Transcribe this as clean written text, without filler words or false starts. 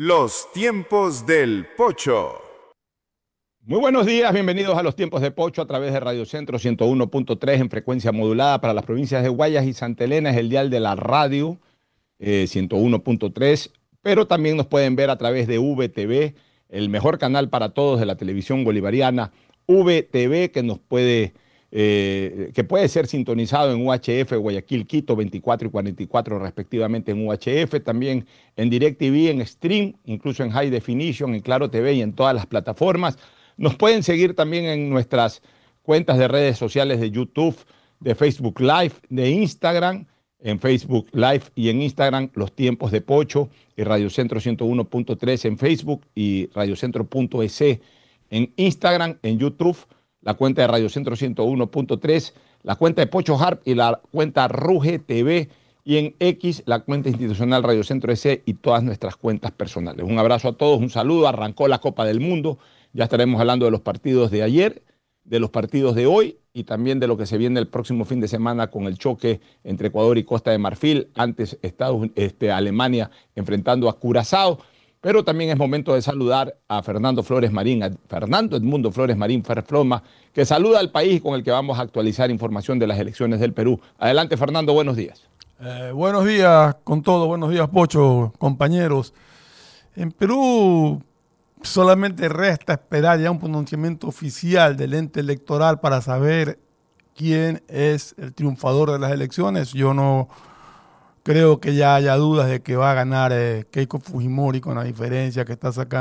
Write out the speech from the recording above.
Los tiempos del Pocho. Muy buenos días, bienvenidos a los tiempos de Pocho a través de Radio Centro 101.3 en frecuencia modulada para las provincias de Guayas y Santa Elena, es el dial de la radio 101.3, pero también nos pueden ver a través de VTV, el mejor canal para todos de la televisión bolivariana, VTV, que puede ser sintonizado en UHF Guayaquil, Quito 24 y 44 respectivamente en UHF, también en DirecTV, en Stream, incluso en High Definition, en Claro TV y en todas las plataformas. Nos pueden seguir también en nuestras cuentas de redes sociales de YouTube, de Facebook Live, de Instagram, en Facebook Live y en Instagram, Los Tiempos de Pocho y Radio Centro 101.3 en Facebook y radiocentro.es en Instagram, en YouTube, la cuenta de Radio Centro 101.3, la cuenta de Pocho Harp y la cuenta Ruge TV y en X, la cuenta institucional Radio Centro S y todas nuestras cuentas personales. Un abrazo a todos, un saludo, arrancó la Copa del Mundo, ya estaremos hablando de los partidos de ayer, de los partidos de hoy y también de lo que se viene el próximo fin de semana con el choque entre Ecuador y Costa de Marfil, antes Alemania enfrentando a Curazao, pero también es momento de saludar a Fernando Flores Marín, a Fernando Edmundo Flores Marín Ferfloma, que saluda al país con el que vamos a actualizar información de las elecciones del Perú. Adelante, Fernando, buenos días. Buenos días con todo, buenos días Pocho, compañeros. En Perú solamente resta esperar ya un pronunciamiento oficial del ente electoral para saber quién es el triunfador de las elecciones. Yo no creo que ya haya dudas de que va a ganar Keiko Fujimori con la diferencia que está sacando